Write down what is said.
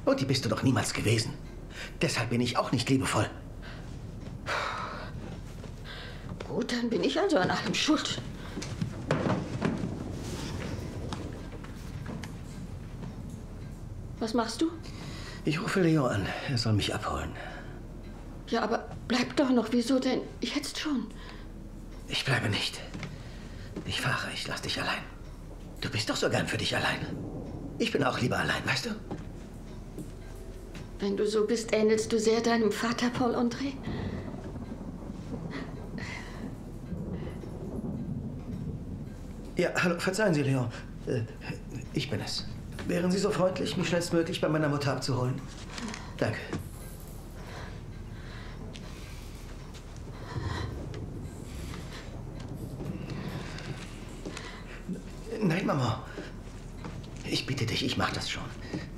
Und die bist du doch niemals gewesen. Deshalb bin ich auch nicht liebevoll. Gut, dann bin ich also an allem schuld. Was machst du? Ich rufe Leo an. Er soll mich abholen. Ja, aber bleib doch noch. Wieso denn? Jetzt schon. Ich bleibe nicht. Ich fahre. Ich lass dich allein. Du bist doch so gern für dich allein. Ich bin auch lieber allein, weißt du? Wenn du so bist, ähnelst du sehr deinem Vater, Paul-André. Ja, hallo, verzeihen Sie, Leon. Ich bin es. Wären Sie so freundlich, mich schnellstmöglich bei meiner Mutter abzuholen? Danke. Nein, Mama. Ich bitte dich, ich mach das schon.